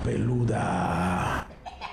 peluda.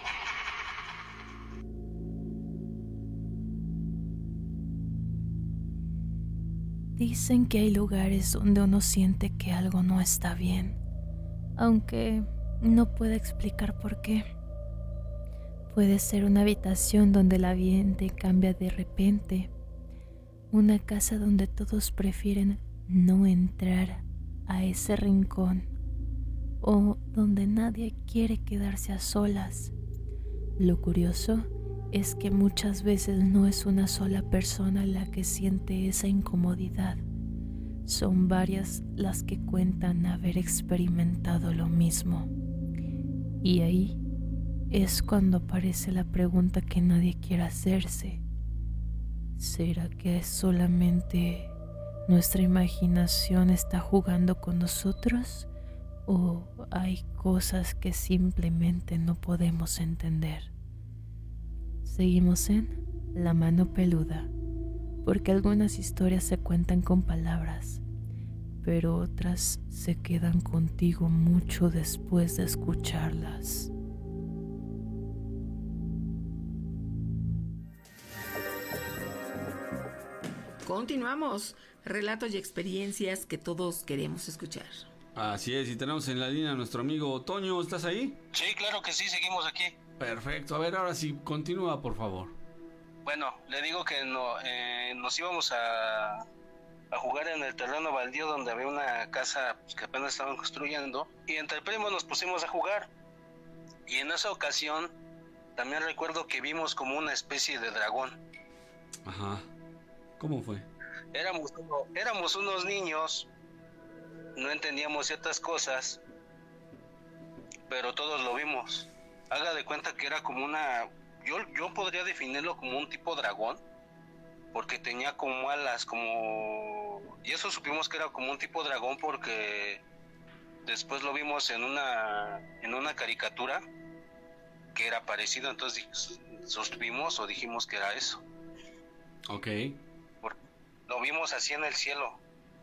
Dicen que hay lugares donde uno siente que algo no está bien, aunque no puede explicar por qué. Puede ser una habitación donde el ambiente cambia de repente, una casa donde todos prefieren no entrar a ese rincón, o donde nadie quiere quedarse a solas. Lo curioso es que muchas veces no es una sola persona la que siente esa incomodidad. Son varias las que cuentan haber experimentado lo mismo. Y ahí es cuando aparece la pregunta que nadie quiere hacerse. ¿Será que solamente nuestra imaginación está jugando con nosotros? ¿O hay cosas que simplemente no podemos entender? Seguimos en La Mano Peluda, porque algunas historias se cuentan con palabras, pero otras se quedan contigo mucho después de escucharlas. Continuamos. Relatos y experiencias que todos queremos escuchar. Así es, y tenemos en la línea a nuestro amigo Toño. ¿Estás ahí? Sí, claro que sí, seguimos aquí. Perfecto. A ver, ahora sí, continúa, por favor. Bueno, le digo que nos íbamos a jugar en el terreno baldío donde había una casa pues, que apenas estaban construyendo, y entre primos nos pusimos a jugar. Y en esa ocasión también recuerdo que vimos como una especie de dragón. Ajá. ¿Cómo fue? Éramos unos niños, no entendíamos ciertas cosas, pero todos lo vimos. Haga de cuenta que era como yo podría definirlo como un tipo dragón, porque tenía como alas, y eso supimos que era como un tipo dragón porque después lo vimos en una caricatura que era parecido, entonces sostuvimos o dijimos que era eso. Ok. Lo vimos así en el cielo.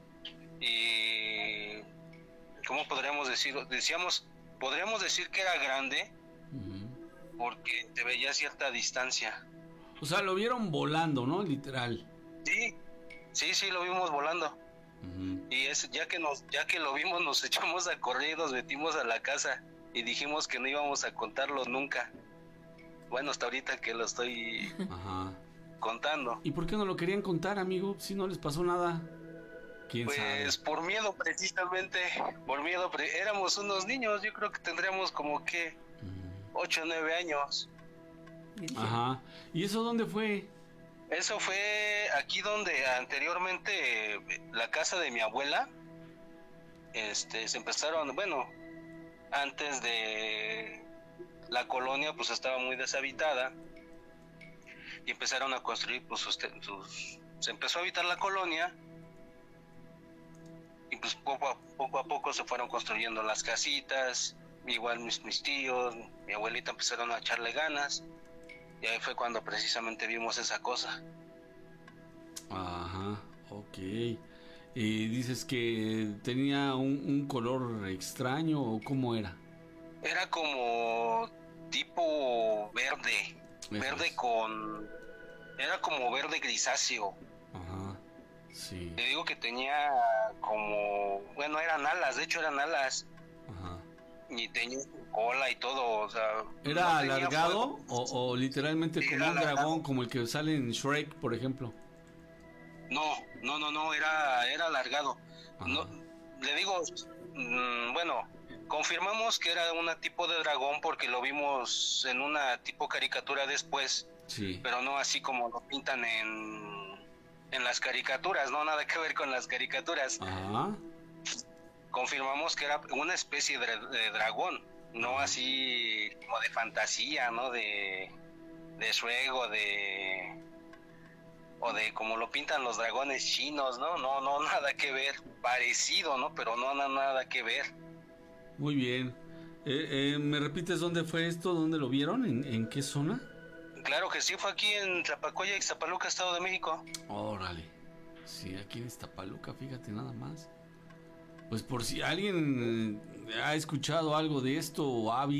Y ¿cómo podríamos decirlo? Podríamos decir que era grande, porque te veía a cierta distancia. O sea, lo vieron volando, ¿no? Literal. Sí, lo vimos volando. Y ya que lo vimos, nos echamos a correr y nos metimos a la casa y dijimos que no íbamos a contarlo nunca. Bueno, hasta ahorita que lo estoy contando. ¿Y por qué no lo querían contar, amigo? Si no les pasó nada. ¿Quién sabe? Pues por miedo, precisamente. Éramos unos niños, yo creo que tendríamos como que 8 o 9 años. Ajá. ¿Y eso dónde fue? Eso fue aquí donde anteriormente la casa de mi abuela. Se empezaron, bueno, antes de la colonia pues estaba muy deshabitada y empezaron a construir pues se empezó a habitar la colonia y pues poco a poco se fueron construyendo las casitas. Igual mis tíos, mi abuelita empezaron a echarle ganas y ahí fue cuando precisamente vimos esa cosa. Ajá, ok. ¿Y dices que tenía un color extraño o cómo era? Era como tipo verde era como verde grisáceo. Ajá, sí. Te digo que tenía bueno, eran alas, de hecho eran alas. Ajá. Y tenía cola y todo, o sea... ¿Era no alargado o literalmente como un dragón, como el que sale en Shrek, por ejemplo? No, era alargado. No, le digo, bueno, confirmamos que era un tipo de dragón porque lo vimos en una tipo caricatura después, sí. Pero no así como lo pintan en las caricaturas, no, nada que ver con las caricaturas. Ajá. Confirmamos que era una especie de dragón, no así como de fantasía, ¿no? De Shrek o de como lo pintan los dragones chinos, ¿no? No, nada que ver, parecido, ¿no? Pero no, nada que ver. Muy bien. ¿Me repites dónde fue esto? ¿Dónde lo vieron? ¿En qué zona? Claro que sí, fue aquí en Tlapacoya, Ixtapaluca, Estado de México. Órale. Sí, aquí en Iztapaluca, fíjate nada más. Pues por si alguien ha escuchado algo de esto o ha